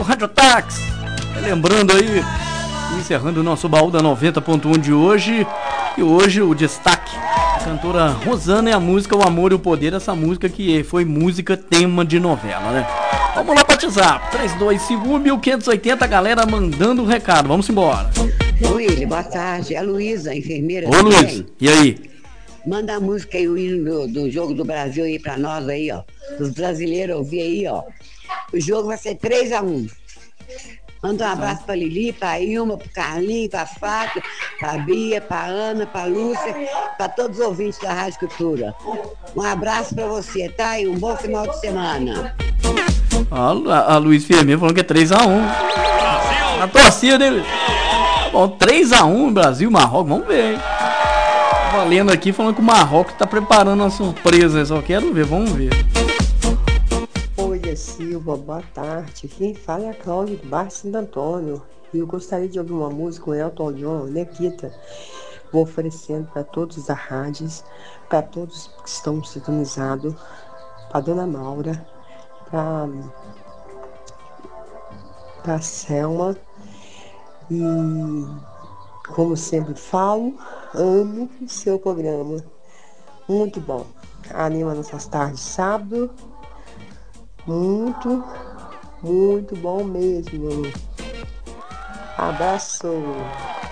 Rádio Táxi. Lembrando aí, encerrando o nosso baú da 90.1 de hoje. E hoje o destaque, a cantora Rosana e a música O Amor e o Poder. Essa música que foi música tema de novela, né? Vamos lá para o WhatsApp, 3251-1580, a galera mandando o recado. Vamos embora. Oi, boa tarde. É a Luísa, enfermeira. Ô Luiz, e aí? Manda a música aí, o hino do Jogo do Brasil aí pra nós aí, ó. Os brasileiros ouvir aí, ó. O jogo vai ser 3-1. Manda um abraço pra Lili, pra Ilma, pro Carlinho, pra Fábio, pra Bia, pra Ana, pra Lúcia, pra todos os ouvintes da Rádio Cultura. Um abraço pra você, tá? E um bom final de semana. A Luiz Firmino falando que é 3-1. A torcida dele. Bom, 3-1 Brasil, Marrocos, vamos ver, hein? Valendo aqui falando que o Marrocos tá preparando uma surpresa, eu só quero ver, vamos ver. Oi, Silva, boa tarde. Quem fala é a Cláudia de Bairro Santo Antônio. E eu gostaria de ouvir uma música com Elton John, Nequita. Vou oferecendo para todos da rádio, para todos que estão sintonizados, para Dona Maura, para Selma. E, como sempre falo, amo o seu programa. Muito bom. Anima nossas tardes de sábado. Muito, muito bom mesmo. Abraço.